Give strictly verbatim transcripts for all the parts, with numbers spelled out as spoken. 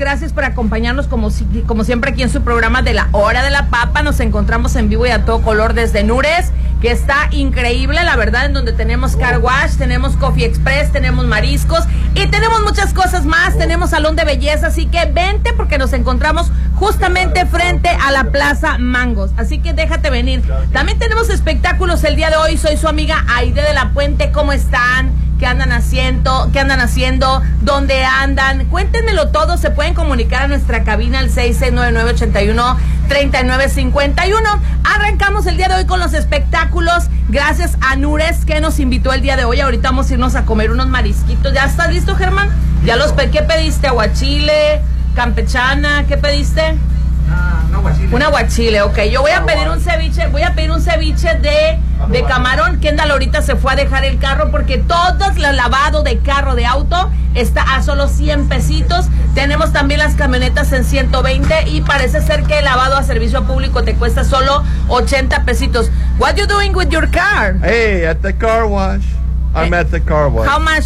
gracias por acompañarnos como, como siempre aquí en su programa de La Hora de la Papa. Nos encontramos en vivo y a todo color desde Nures, que está increíble, la verdad, en donde tenemos car wash, tenemos Coffee Express, tenemos mariscos y tenemos muchas cosas más, tenemos salón de belleza, así que vente porque nos encontramos justamente frente a la Plaza Mangos, así que déjate venir. También tenemos espectáculos el día de hoy, soy su amiga Aide de la Puente, ¿cómo están? ¿Qué andan haciendo? ¿Qué andan haciendo? ¿Dónde andan? Cuéntenmelo todo, se pueden comunicar a nuestra cabina al seis seis nueve nueve, ocho uno, tres nueve cinco uno. Arrancamos el día de hoy con los espectáculos, gracias a Nures que nos invitó el día de hoy. Ahorita vamos a irnos a comer unos marisquitos. ¿Ya estás listo, Germán? ¿Ya los pe ¿Qué pediste? ¿Aguachile? ¿Campechana? ¿Qué pediste? Uh, un aguachile. Un aguachile, ok. Yo voy a pedir un ceviche, voy a pedir un ceviche de, de camarón. Kendall ahorita se fue a dejar el carro porque todo el lavado de carro, de auto, está a solo cien pesitos. Tenemos también las camionetas en ciento veinte y parece ser que el lavado a servicio público te cuesta solo ochenta pesitos. What you doing with your car? Hey, at the car wash. I'm Eh, at the car wash. How much?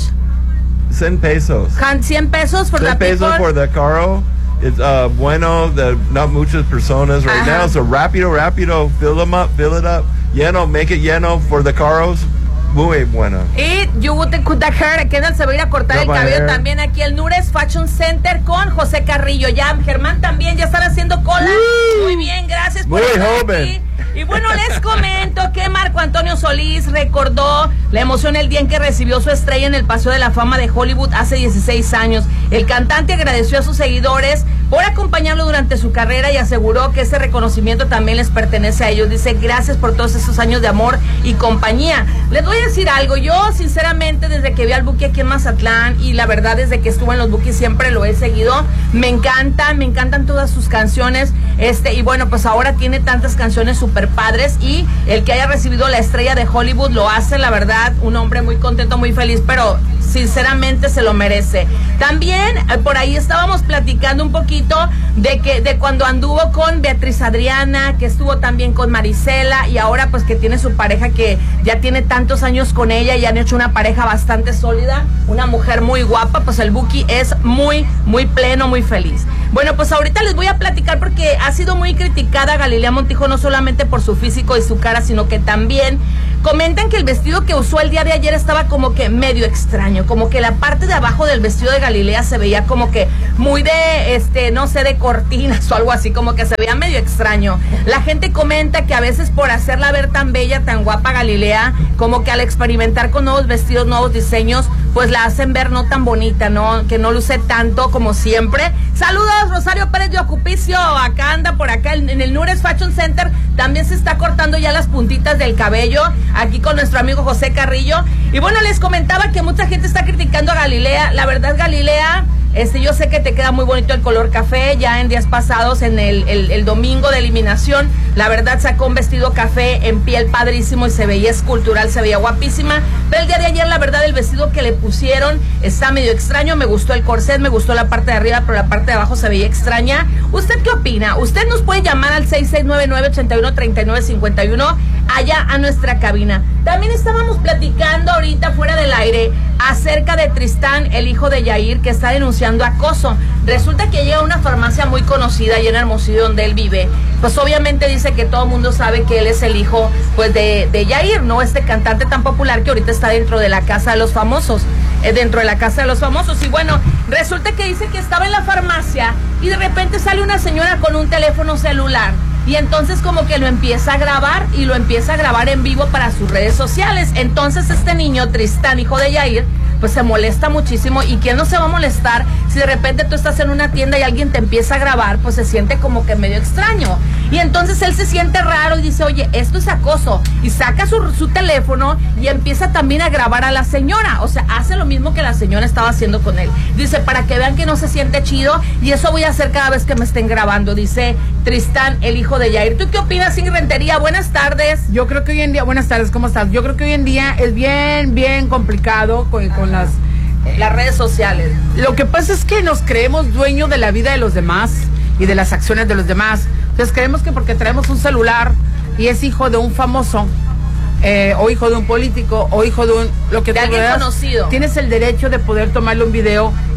cien pesos. cien pesos for the cien pesos people? for the carro. It's uh, bueno, the, not muchas personas right Ajá. now. So rápido, rápido, fill them up, fill it up. Lleno, make it lleno for the carros. Muy bueno. Y you would cut the hair. Kendall se va a ir a cortar Cut el my cabello hair. también aquí el Nures Fashion Center con José Carrillo. Ya, Germán también, ya están haciendo cola. Woo. Muy bien, gracias por Muy estar joven. aquí. Y bueno, les comento que Marco Antonio Solís recordó la emoción el día en que recibió su estrella en el Paseo de la Fama de Hollywood hace dieciséis años. El cantante agradeció a sus seguidores por acompañarlo durante su carrera y aseguró que ese reconocimiento también les pertenece a ellos. Dice, gracias por todos esos años de amor y compañía. Les voy a decir algo, yo sinceramente desde que vi al Buki aquí en Mazatlán y la verdad desde que estuve en los Bukis siempre lo he seguido, me encantan, me encantan todas sus canciones, este y bueno, pues ahora tiene tantas canciones súper padres y el que haya recibido la estrella de Hollywood lo hace, la verdad, un hombre muy contento, muy feliz, pero sinceramente se lo merece. También eh, por ahí estábamos platicando un poquito de que de cuando anduvo con Beatriz Adriana, que estuvo también con Marisela y ahora pues que tiene su pareja que ya tiene tantos años con ella y han hecho una pareja bastante sólida, una mujer muy guapa, pues el Buki es muy, muy pleno, muy feliz. Bueno, pues ahorita les voy a platicar porque ha sido muy criticada Galilea Montijo no solamente por su físico y su cara, sino que también comentan que el vestido que usó el día de ayer estaba como que medio extraño, como que la parte de abajo del vestido de Galilea se veía como que muy de, este, no sé, de cortinas o algo así, como que se veía medio extraño. La gente comenta que a veces por hacerla ver tan bella, tan guapa Galilea, como que al experimentar con nuevos vestidos, nuevos diseños, pues la hacen ver no tan bonita, ¿no? Que no luce tanto como siempre. Saludos, Rosario Pérez de Ocupicio, acá anda por acá en, en el Nures Fashion Center, también se está cortando ya las puntitas del cabello, aquí con nuestro amigo José Carrillo. Y bueno, les comentaba que mucha gente está criticando a Galilea, la verdad Galilea, este, yo sé que te queda muy bonito el color café, ya en días pasados, en el, el, el domingo de eliminación, la verdad sacó un vestido café en piel padrísimo y se veía escultural, se veía guapísima, pero el día de ayer la verdad el vestido que le pusieron está medio extraño, me gustó el corset, me gustó la parte de arriba, pero la parte de abajo se veía extraña. ¿Usted qué opina? Usted nos puede llamar al seis seis nueve nueve, ocho uno, tres nueve cinco uno allá a nuestra cabina. También estábamos platicando ahorita fuera del aire acerca de Tristán, el hijo de Yair, que está denunciando acoso. Resulta que llega a una farmacia muy conocida y en Hermosillo donde él vive, pues obviamente dice que todo el mundo sabe que él es el hijo pues de, de Yair, ¿no? Este cantante tan popular que ahorita está dentro de la casa de los famosos, eh, dentro de la casa de los famosos. Y bueno, resulta que dice que estaba en la farmacia y de repente sale una señora con un teléfono celular. Y entonces como que lo empieza a grabar y lo empieza a grabar en vivo para sus redes sociales. Entonces este niño, Tristán, hijo de Yair, pues se molesta muchísimo. ¿Y quién no se va a molestar si de repente tú estás en una tienda y alguien te empieza a grabar? Pues se siente como que medio extraño. Y entonces él se siente raro y dice, oye, esto es acoso. Y saca su, su teléfono y empieza también a grabar a la señora. O sea, hace lo mismo que la señora estaba haciendo con él. Dice, para que vean que no se siente chido y eso voy a hacer cada vez que me estén grabando. Dice Tristán, el hijo de Yair. ¿Tú qué opinas, Ingrid Rentería? Buenas tardes. Yo creo que hoy en día, buenas tardes, ¿cómo estás? Yo creo que hoy en día es bien, bien complicado con, con las... Eh, las redes sociales. Lo que pasa es que nos creemos dueños de la vida de los demás y de las acciones de los demás. Entonces creemos que porque traemos un celular y es hijo de un famoso, eh, o hijo de un político, o hijo de un... lo que de tú alguien veas, conocido, tienes el derecho de poder tomarle un video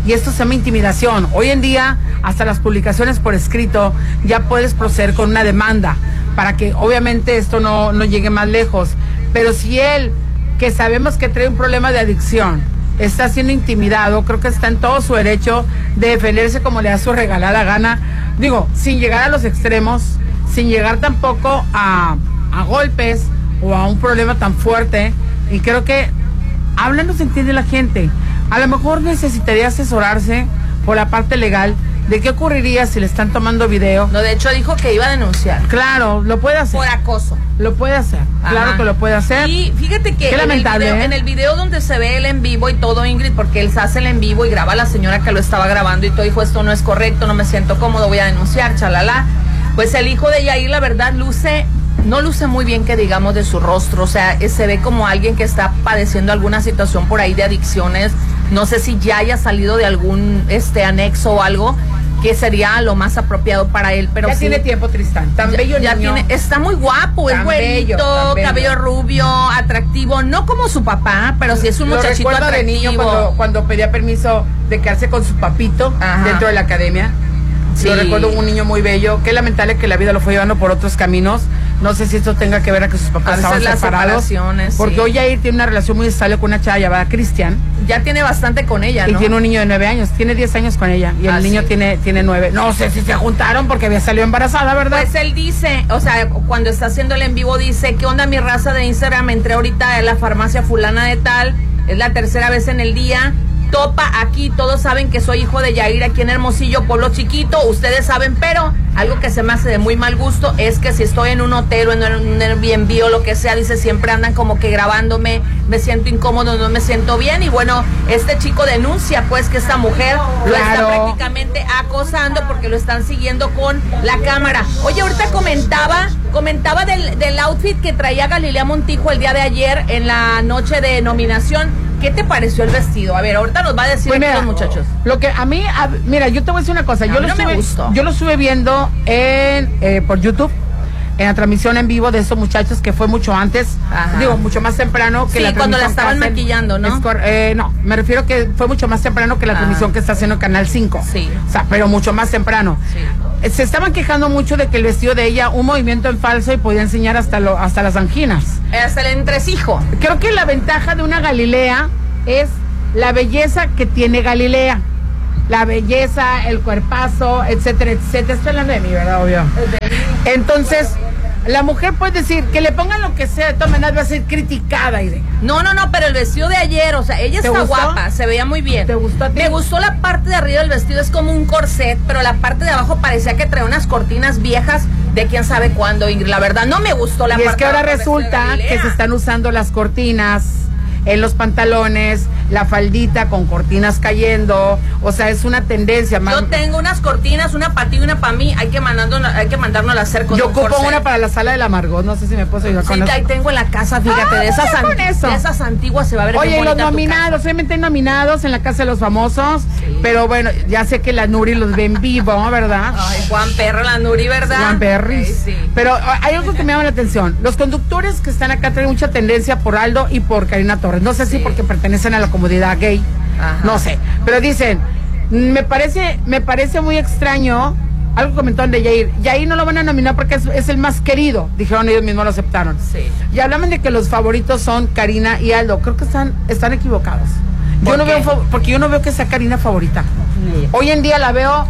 y esto se llama intimidación. Hoy en día, hasta las publicaciones por escrito, ya puedes proceder con una demanda para que obviamente esto no, no llegue más lejos. Pero si él, que sabemos que trae un problema de adicción, está siendo intimidado, creo que está en todo su derecho de defenderse como le da su regalada gana. Digo, sin llegar a los extremos, sin llegar tampoco a, a golpes o a un problema tan fuerte. Y creo que hablando se entiende la gente. A lo mejor necesitaría asesorarse por la parte legal de qué ocurriría si le están tomando video. No, de hecho dijo que iba a denunciar. Claro, lo puede hacer. Por acoso. Lo puede hacer. Ajá. Claro que lo puede hacer. Y fíjate que qué en, lamentable, el video, ¿eh? en el video donde se ve él en vivo y todo, Ingrid, porque él se hace el en vivo y graba a la señora que lo estaba grabando y todo, dijo, esto no es correcto, no me siento cómodo, voy a denunciar, chalala. Pues el hijo de Yair, la verdad, luce, no luce muy bien que digamos de su rostro, o sea, se ve como alguien que está padeciendo alguna situación por ahí de adicciones, no sé si ya haya salido de algún este anexo o algo, que sería lo más apropiado para él, pero ya sí, tiene tiempo, Tristán, tan ya, bello el ya niño. tiene, está muy guapo, es Tan güerito, bello, tan bello. cabello rubio, atractivo, no como su papá, pero sí es un Lo muchachito recuerdo de atractivo. niño cuando, cuando pedía permiso de quedarse con su papito. Ajá. Dentro de la academia. Sí. Lo recuerdo un niño muy bello. Qué lamentable que la vida lo fue llevando por otros caminos. No sé si esto tenga que ver a que sus papás A veces estaban las separados. separaciones, Porque sí. hoy Yair tiene una relación muy estable con una chava llamada Cristian. Ya tiene bastante con ella, Y ¿no? tiene un niño de nueve años. Tiene diez años con ella. Y el Ah, niño sí. tiene, tiene nueve. No sé si se juntaron porque había salido embarazada, ¿verdad? Pues él dice, o sea, cuando está haciendo el en vivo dice, ¿qué onda mi raza de Instagram? Entré ahorita en la farmacia fulana de tal, es la tercera vez en el día, topa aquí, todos saben que soy hijo de Yair aquí en Hermosillo, pueblo chiquito, ustedes saben, pero algo que se me hace de muy mal gusto es que si estoy en un hotel o en un Airbnb o lo que sea, dice, siempre andan como que grabándome, me siento incómodo, no me siento bien, y bueno, este chico denuncia pues que esta mujer lo está Claro. prácticamente acosando porque lo están siguiendo con la cámara. Oye, ahorita comentaba, comentaba del, del outfit que traía Galilea Montijo el día de ayer en la noche de nominación. ¿Qué te pareció el vestido? A ver, ahorita nos va a decir Pues mira, los muchachos. Lo que a mí, a- mira, yo te voy a decir una cosa. A Yo mí lo, no me estuve, gustó. yo lo estuve viendo en eh, por YouTube, en la transmisión en vivo de estos muchachos que fue mucho antes, Ajá. digo, mucho más temprano que Sí, la cuando la transmisión estaban que hacen. maquillando, ¿no? Es cor- eh, no, me refiero que fue mucho más temprano que la Ah. transmisión que está haciendo Canal cinco. Sí. O sea, pero mucho más temprano. Sí. Eh, Se estaban quejando mucho de que el vestido de ella, un movimiento en falso y podía enseñar hasta, lo, hasta las anginas. Hasta el entresijo. Creo que la ventaja de una Galilea es la belleza que tiene Galilea. La belleza, el cuerpazo, etcétera, etcétera. Estoy hablando de mí, ¿verdad? Obvio. Entonces, la mujer puede decir que le pongan lo que sea, de todas maneras va a ser criticada. Y de, No, no, no, pero el vestido de ayer, o sea, ella ¿Te está gustó? guapa, se veía muy bien. ¿Te gustó a ti? Me gustó la parte de arriba del vestido, es como un corset, pero la parte de abajo parecía que traía unas cortinas viejas de quién sabe cuándo, Ingrid. La verdad, no me gustó la y parte es que de ahora abajo del vestido de resulta Galilea. que se están usando las cortinas en los pantalones, la faldita con cortinas cayendo. O sea, es una tendencia. Yo tengo unas cortinas, una para ti y una para mí. Hay que mandárnosla, hay que mandárnosla a hacer con Yo un ocupo corset. una para la sala de la Margot. No sé si me puedo ayudar Sí, con eso. ahí tengo en la casa, fíjate, Ah, de, esas ya an- con eso. de esas antiguas se va a ver Oye, bien y los bonita tu nominados, casa. obviamente hay nominados en la Casa de los Famosos, Sí. pero bueno, ya sé que la Nuri los ve en vivo, ¿verdad? Ay, Juan Perro, la Nuri, ¿verdad? Juan Perris. Ay, sí. Pero ah, hay algo que me llama la atención. Los conductores que están acá traen mucha tendencia por Aldo y por Karina Torres. No sé si Sí. porque pertenecen a la comunidad gay. Ajá. No sé. Pero dicen, me parece, me parece muy extraño. Algo comentaron de Yair. Yair no lo van a nominar porque es, es el más querido. Dijeron, ellos mismos lo aceptaron. Sí. Y hablaban de que los favoritos son Karina y Aldo. Creo que están, están equivocados. Yo ¿Por no qué? veo, fav- porque yo no veo que sea Karina favorita. Hoy en día la veo,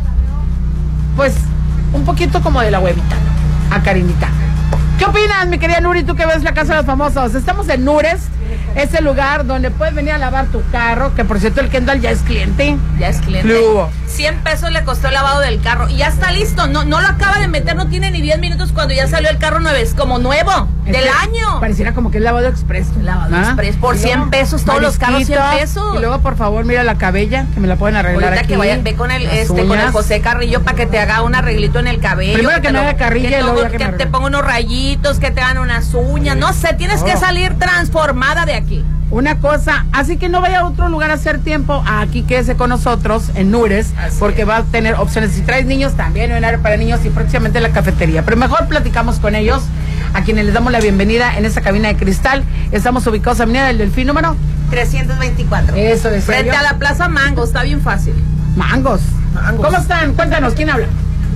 pues, un poquito como de la huevita, a Karinita. ¿Qué opinas, mi querida Nuri, tú que ves la Casa de los Famosos? Estamos en Nures, ese lugar donde puedes venir a lavar tu carro, que por cierto el Kendall ya es cliente. Ya es cliente. ¿Qué hubo? cien pesos le costó el lavado del carro y ya está listo. No, no lo acaba de meter, no tiene ni diez minutos cuando ya salió el carro nuevo. Es como nuevo, Es del que año. Pareciera como que es lavado express. Lavado ¿Ah? express por Y luego, cien pesos, todos los carros cien marisquitos, pesos. Y luego, por favor, mira la cabella, que me la pueden arreglar Ahorita aquí. que vayan, ve con el las este con el uñas. José Carrillo para que te haga un arreglito en el cabello. Primero que te me lo- haga carrilla que y luego todo- ya que me que te arregle. ponga unos rayitos, que te hagan unas uñas. No sé, tienes que Oh. salir transformada de aquí. Una cosa, así que no vaya a otro lugar a hacer tiempo, aquí quédese con nosotros en Nures, Así porque es. va a tener opciones. Si traes niños, también hay un área para niños y próximamente la cafetería. Pero mejor platicamos con ellos, a quienes les damos la bienvenida en esta cabina de cristal. Estamos ubicados en Avenida del Delfín número. trescientos veinticuatro. Eso, decía Frente yo. a la Plaza Mango, está bien fácil. Mangos. Mangos. ¿Cómo están? Cuéntanos, ¿quién habla?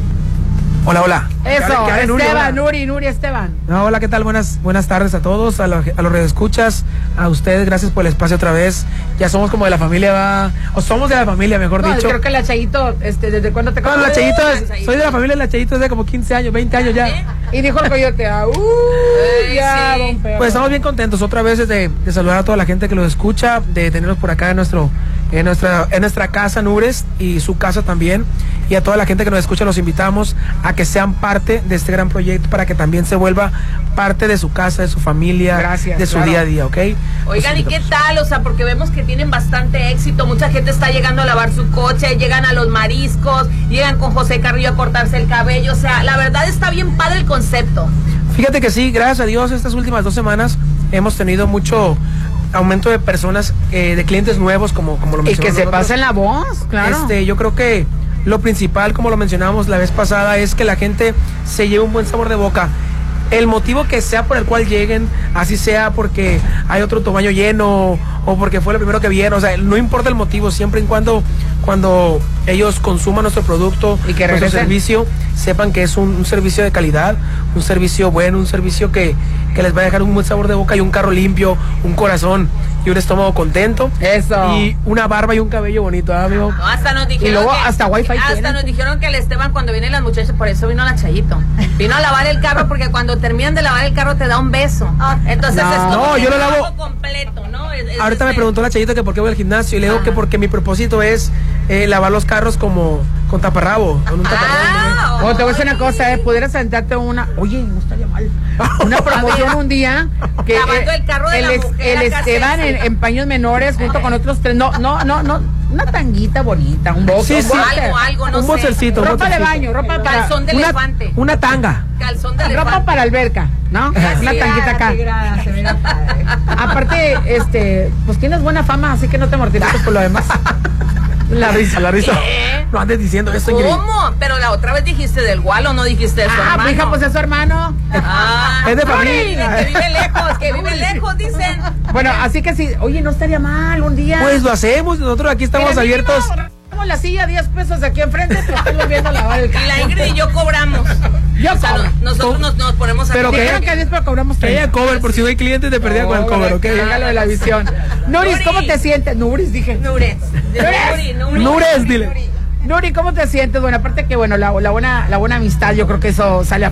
Hola, hola. Eso, ¿Qué hay, Nuri? Esteban, Hola. Nuri, Nuri, Esteban. No, hola, ¿qué tal? Buenas buenas tardes a todos, a, los, a los redescuchas, a ustedes, gracias por el espacio otra vez. Ya somos como de la familia, va, o somos de la familia, mejor No, dicho. creo que la Chayito, este, ¿desde cuándo te No, conoces? la Chayito, la es- Chayito. soy de la familia de la Chayito desde como quince años, veinte años ya. ¿Sí? Y dijo el coyote, ah, uh, Ay, ya, sí. don Pedro. Pues estamos bien contentos otra vez de, de saludar a toda la gente que los escucha, de tenerlos por acá en nuestro en nuestra en nuestra casa Nures y su casa también, y a toda la gente que nos escucha los invitamos a que sean parte de este gran proyecto para que también se vuelva parte de su casa, de su familia, Gracias, de su claro. día a día, ¿ok? Oigan, Los ¿y qué invitamos. tal? O sea, porque vemos que tienen bastante éxito. Mucha gente está llegando a lavar su coche, llegan a los mariscos, llegan con José Carrillo a cortarse el cabello. O sea, la verdad está bien padre el concepto. Fíjate que sí, gracias a Dios, estas últimas dos semanas hemos tenido mucho aumento de personas, eh, de clientes nuevos, como, como lo Y que mencionamos se nosotros. pasen la voz, claro. Este, yo creo que lo principal, como lo mencionábamos la vez pasada, es que la gente se lleve un buen sabor de boca. El motivo que sea por el cual lleguen, así sea porque hay otro tomaño lleno o porque fue lo primero que vieron, o sea, no importa el motivo, siempre y cuando cuando ellos consuman nuestro producto Y que nuestro regresen. servicio, sepan que es un, un servicio de calidad, un servicio bueno, un servicio que, que les va a dejar un buen sabor de boca y un carro limpio, un corazón y un estómago contento. Eso. Y una barba y un cabello bonito, ¿eh, amigo? No, hasta nos dijeron Y luego que, hasta Wi-Fi hasta tienen. nos dijeron que el Esteban cuando vienen las muchachas, por eso vino la Chayito. Vino a lavar el carro porque cuando terminan de lavar el carro te da un beso. Entonces No. es como No, que yo lo un lavo- trabajo completo, ¿no? Es- es Ahorita me este- preguntó la Chayita que por qué voy al gimnasio y le digo Ajá. que porque mi propósito es eh, lavar los carros como con taparrabo, con un taparrabo. Ah, O te voy a decir una cosa, eh, pudieras sentarte una, oye, no estaría mal, una promoción un día que Lavando el carro de la es- mujer el acá Esteban sexy. en, en paños menores junto con otros tres, no, no, no, no, una tanguita bonita, un boxer, Sí, un sí. boxer. Algo, algo, no un sé. boxercito, un Ropa de boxercito. baño, ropa para Calzón de una, elefante. una tanga. Calzón de ropa elefante. para alberca, ¿no? Una Sí, tanguita acá. Se mira padre. Aparte, este, pues tienes buena fama, así que no te mortifiques por lo demás. La risa, la risa. ¿Qué? No andes diciendo eso, Ingrid. ¿Cómo? Pero la otra vez dijiste del Gualo, no dijiste de su Ah, hermano. pues hija, pues es su hermano. Ah, Es de Nuri, familia. que vive lejos, que vive lejos, dicen. Bueno, así que sí, oye, no estaría mal un día. Pues lo hacemos, nosotros aquí estamos Mira, abiertos. mínimo, Tenemos la silla diez pesos aquí enfrente, te estamos viendo lavar el Y la carro. Ingrid y yo cobramos. Yo O sea, cobro. no- nosotros nos, nos ponemos a Pero que- Dijeron que a diez pero cobramos Que haya treinta. cover, por si no hay clientes te perdía con el cover, ¿ok? Venga lo de la visión. Nuris, Nuri. ¿cómo te sientes? Nuris, dije. Nures. Nuri, Nuri. Nures, dile. Nuri, ¿cómo te sientes? Bueno, aparte que, bueno, la, la buena, la buena amistad, yo creo que eso sale a